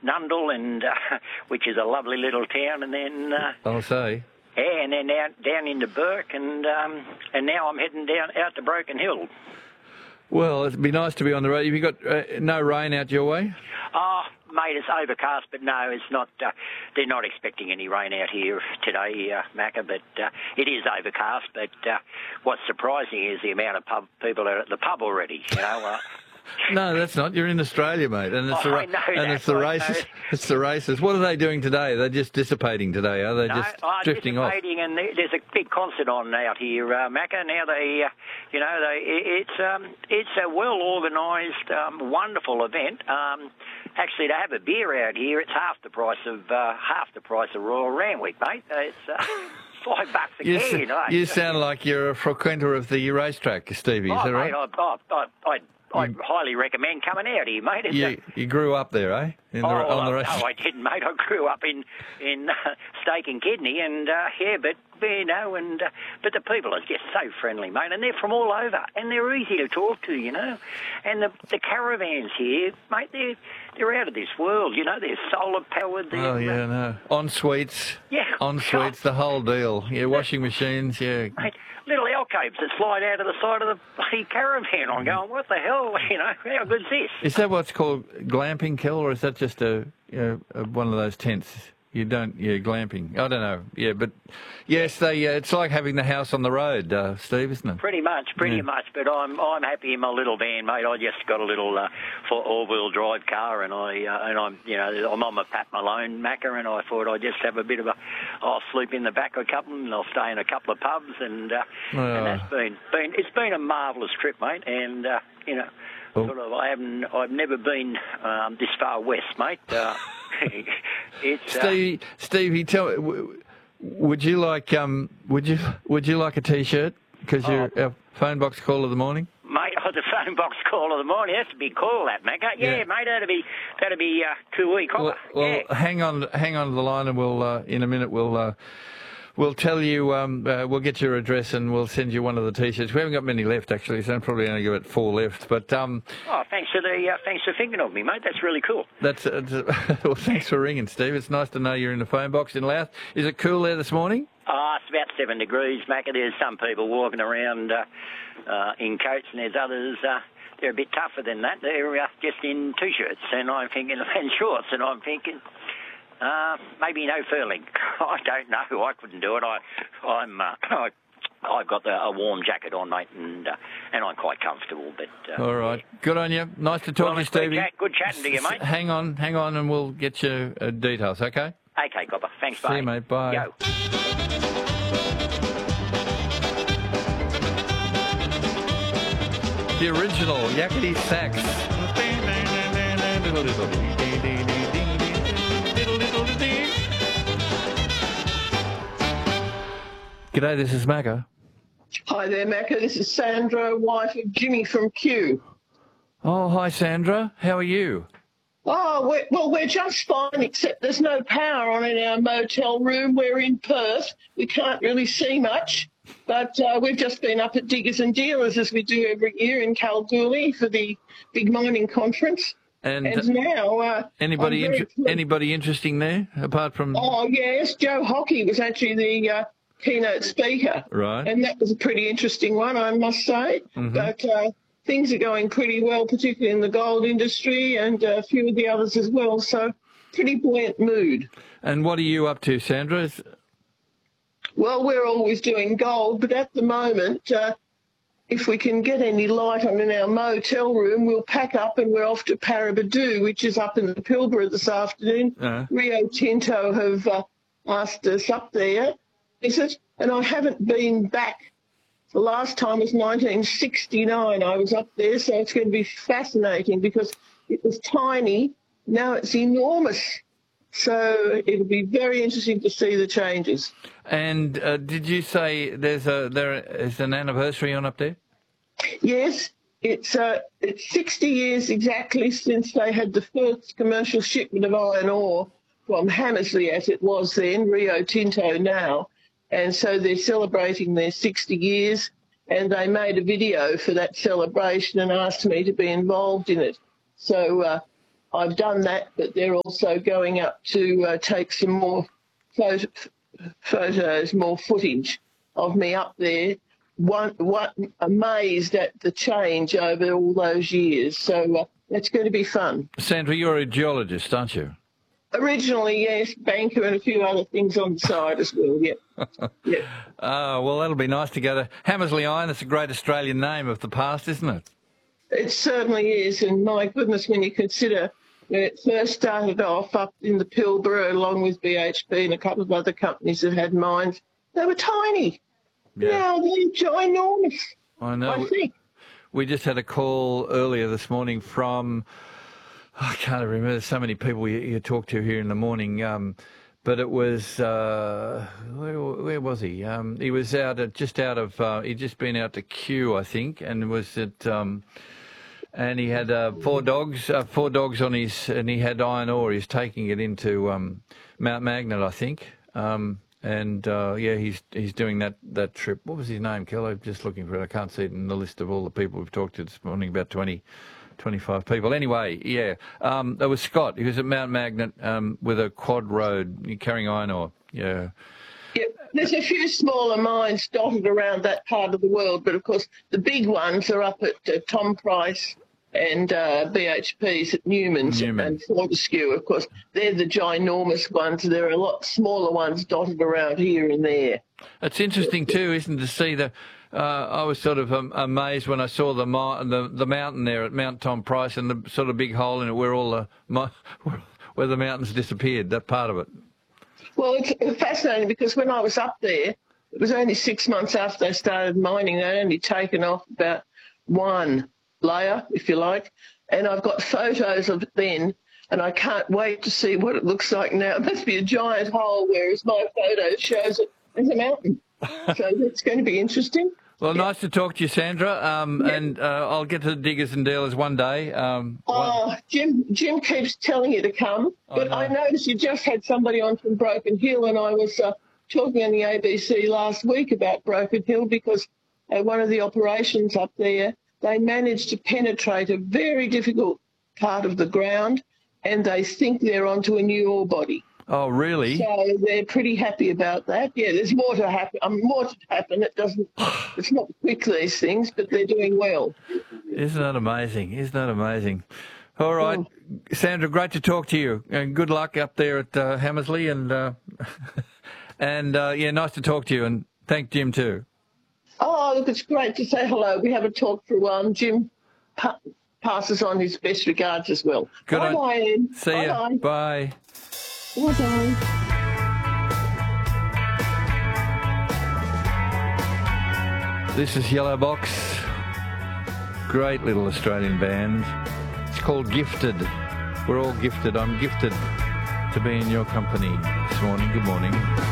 Nundle, and which is a lovely little town, and then I'll say. Yeah, and then down into Burke, and now I'm heading down out to Broken Hill. Well, it'd be nice to be on the road. Have you got no rain out your way? Oh, mate, it's overcast, but no, it's not. They're not expecting any rain out here today, Macca, but it is overcast. But what's surprising is the amount of people are at the pub already, you know. No, that's not. You're in Australia, mate, and it's it's the races. It's the races. What are they doing today? They're just dissipating today, are they? Just drifting off. And there's a big concert on out here, Macca. Now it's a well organised, wonderful event. Actually, to have a beer out here, it's half the price of Royal Randwick, mate. It's $5 a can. You sound like you're a frequenter of the racetrack, Stevie. Is that right? Mate, I'd highly recommend coming out here, mate. You grew up there, eh? On the race. No, I didn't, mate. I grew up in Steak and Kidney, and but the people are just so friendly, mate, and they're from all over, and they're easy to talk to, you know. And the caravans here, mate, they're out of this world, you know. They're solar powered. Oh yeah, no. En suites. Yeah. En suites, the whole deal. Yeah, washing machines. Yeah. Mate, little alcoves that slide out of the side of the bloody caravan. I'm going, what the hell? You know, how good's this? Is that what's called glamping, Kel, or is that just one of those tents? You don't, glamping. I don't know. Yeah, but yes, it's like having the house on the road, Steve, isn't it? Pretty much. But I'm happy in my little van, mate. I just got a little all-wheel drive car, and I'm on my Pat Malone Macca, and I thought I'd just have a bit of I'll sleep in the back of a couple, and I'll stay in a couple of pubs, and that's it's been a marvellous trip, mate, and I've never been this far west, mate. Stevie, tell me, would you like a T-shirt because you're our phone box call of the morning? Mate, the phone box call of the morning. That's a big call, that, Macca. Yeah, mate, that'd be cool. Well, hang on to the line, and we'll in a minute we'll tell you. We'll get your address, and we'll send you one of the T-shirts. We haven't got many left, actually, so probably only got 4 left. But thanks for thinking of me, mate. That's really cool. Well, thanks for ringing, Steve. It's nice to know you're in the phone box in Louth. Is it cool there this morning? It's about 7 degrees, Macca. There's some people walking around in coats, and there's others. They're a bit tougher than that. They're just in T-shirts, and shorts, and I'm thinking. Maybe no furling. I don't know. I couldn't do it. I've got a warm jacket on, mate, and I'm quite comfortable. But all right, good on you. Nice to talk to you, Stevie. Good chatting to you, mate. Hang on, and we'll get you details. Okay. Okay, Copper. Thanks, See you, mate. Bye. Yo. The original Yakety Sax. G'day, this is Macca. Hi there, Macca. This is Sandra, wife of Jimmy from Kew. Oh, hi, Sandra. How are you? Oh, we're just fine, except there's no power on in our motel room. We're in Perth. We can't really see much, but we've just been up at Diggers and Dealers, as we do every year in Kalgoorlie for the big mining conference. And now... anybody interesting there, apart from... Oh, yes, Joe Hockey was actually the... keynote speaker. Right. And that was a pretty interesting one, I must say. Mm-hmm. But things are going pretty well, particularly in the gold industry and a few of the others as well. So pretty buoyant mood. And what are you up to, Sandra? Well, we're always doing gold, but at the moment, if we can get any light on in our motel room, we'll pack up and we're off to Paraburdoo, which is up in the Pilbara this afternoon. Rio Tinto have asked us up there. And I haven't been back. The last time was 1969 I was up there, so it's going to be fascinating because it was tiny. Now it's enormous. So it'll be very interesting to see the changes. And did you say there is an anniversary on up there? Yes, it's 60 years exactly since they had the first commercial shipment of iron ore from Hamersley, as it was then, Rio Tinto now. And so they're celebrating their 60 years, and they made a video for that celebration and asked me to be involved in it. So I've done that, but they're also going up to take some more photos, more footage of me up there. Amazed at the change over all those years. So that's going to be fun. Sandra, you're a geologist, aren't you? Originally, yes, banker and a few other things on the side as well, yeah. Yeah. Well, that'll be nice to go to Hamersley Iron. It's a great Australian name of the past, isn't it? It certainly is, and my goodness, when you consider when it first started off up in the Pilbara, along with BHP and a couple of other companies that had mines, they were tiny. Yeah. Now they're ginormous, I know. I think. We just had a call earlier this morning from, I can't remember, there's so many people you talk to here in the morning, but it was, where was he? He was he'd just been out to Kew, I think, and was at, and he had four dogs on his, and he had iron ore. He's taking it into Mount Magnet, I think. He's doing that trip. What was his name, Kel? I'm just looking for it. I can't see it in the list of all the people we've talked to this morning, about 25 people. Anyway, yeah, there was Scott. He was at Mount Magnet with a quad road carrying iron ore. Yeah. Yeah, there's a few smaller mines dotted around that part of the world, but of course the big ones are up at Tom Price and BHP's at Newman's and Fortescue. Of course, they're the ginormous ones. There are a lot smaller ones dotted around here and there. It's interesting too, isn't it, to see the. I was sort of amazed when I saw the mountain there at Mount Tom Price and the sort of big hole in it where all where the mountains disappeared. That part of it. Well, it's fascinating because when I was up there, it was only 6 months after they started mining. They'd only taken off about one layer, if you like, and I've got photos of it then, and I can't wait to see what it looks like now. It must be a giant hole, whereas my photo shows it as a mountain. So that's going to be interesting. Well, nice to talk to you, Sandra, and I'll get to the Diggers and Dealers one day. Jim keeps telling you to come, but I noticed you just had somebody on from Broken Hill, and I was talking on the ABC last week about Broken Hill because at one of the operations up there, they managed to penetrate a very difficult part of the ground, and they think they're onto a new ore body. Oh, really? So they're pretty happy about that. Yeah, there's more to happen. It's not quick, these things, but they're doing well. Isn't that amazing? All right, Sandra, great to talk to you, and good luck up there at Hamersley, and nice to talk to you, and thank Jim too. Oh, look, it's great to say hello. We haven't talked for a while, and Jim passes on his best regards as well. Bye-bye, Ed. See ya. Bye. Bye-bye. This is Yellow Box. Great little Australian band. It's called Gifted. We're all gifted. I'm gifted to be in your company this morning. Good morning.